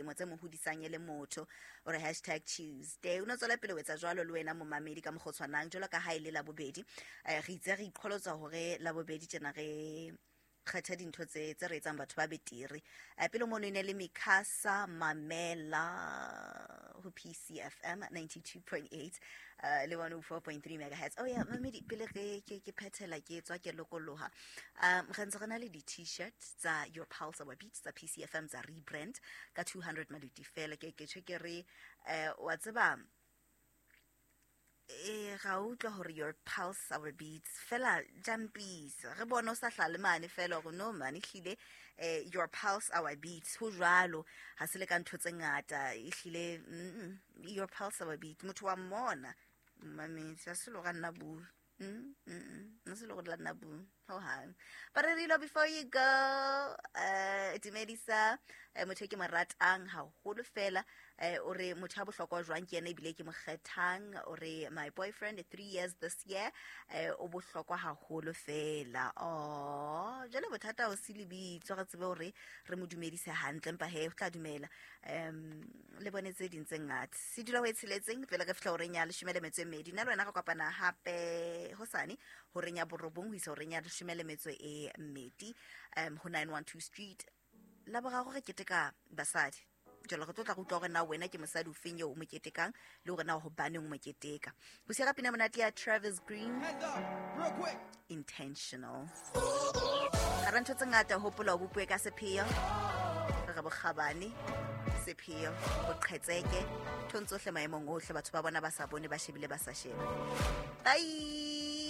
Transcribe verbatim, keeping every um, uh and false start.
selemo tse mo hodisang le motho or hashtag Tuesday una tswela pele wetsa jwalo le wena mo mamedi ka mogotshwanang jalo ka ha ile la bobedi eh re itse re iqholotsa hore la bobedi tjena re kgetha dintho tse tse re etsang batho ba betiri eh pele mo ne le Mikasa Mamela ho P C F M ninety-two point eight uh, le one oh four point three megahertz. Oh yeah, mamedi pele re ke ke phethela ke tswa ke lokoloha um re ntse rena le di t-shirts tsa Your Pulse Our Beats tsa P C F M tsa rebrand ka two hundred maluti fela ke ke tshwe ke re eh wa tseba e ga utlwa hore Your Pulse Our Beats fela jampies re bona o sa hlale mane fela go no mane hlile eh Your Pulse Our Beats ho jwalo ha se le ka ntho tse ngata e hlile Your Pulse Our Beats motho wa mona mami sa se lo ga nna bu mm mm no se lo go la bu ho hang but re before you go uh Dumedisa motho ke mo ratang ha holo fela eh o re motho a bohlokwa jwang ke ena ibile ke mo kgethang o re my boyfriend three years this year eh o bohlokwa ha holo fela oh jale bothata o se lebitso ga tsebe hore re mo dumedise hantle mpa he o tla dumela um le bonetse dintse ngata se dula ho etseletseng fela ka fihla o renya le shumele metse medi nna le wena go kopana hape hosane ho renya borobong ho isa o renya le shumele metse e medi um ho nine one two street la boga go re keteka basadi jalo go tlotla go tlo gona wena ke mosadi o fenyo o mo ketekang le gore na go baneng mo keteka go se gape na monate ya Travis Green real quick intentional garantho tsengata hopola o bopwe ka sepheo ga bogabane sepheo go qhetseke thontsohle maemong ohle batho ba bona ba sa bone ba shebile ba sa shebe bye.